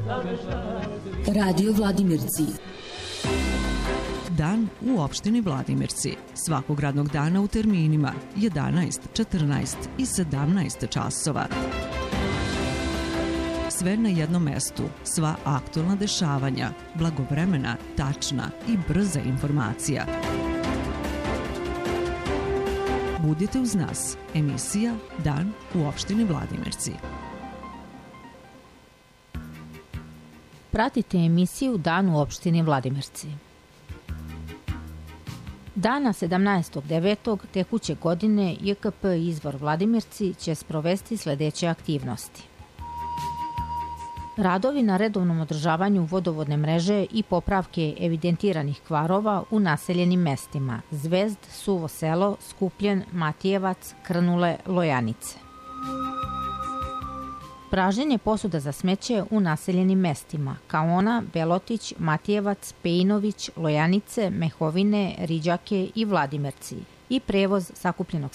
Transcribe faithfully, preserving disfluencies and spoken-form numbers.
Radio Vladimirci. Dan u opštini Vladimirci. Svakog radnog dana u terminima jedanaest, četrnaest i sedamnaest časova. Sve na jednom mestu, sva aktualna dešavanja, blagovremena, tačna i brza informacija. Budite uz nas. Emisija Dan u opštini Vladimirci. Pratite emisiju Dan u opštini Vladimirci. Dana sedamnaestog devetog tekuće godine J K P Izvor Vladimirci će sprovesti sledeće aktivnosti. Radovi na redovnom održavanju vodovodne mreže i popravke evidentiranih kvarova u naseljenim mestima Zvezd, Suvo selo, Skupljen, Matijevac, Krnule, Lojanice. Pražnjenje posuda za smeće u naseljenim mestima Kaona, Belotić, Matijevac, Pejinović, Lojanice, Mehovine, Riđake i Vladimirci i prevoz sakupljenog